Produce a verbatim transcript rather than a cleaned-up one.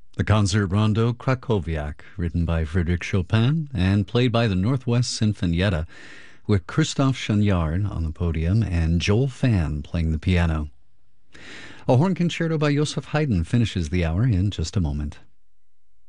The concert rondo Krakowiak, written by Frédéric Chopin and played by the Northwest Sinfonietta, with Christoph Chaniard on the podium and Joel Fan playing the piano. A horn concerto by Joseph Haydn finishes the hour in just a moment.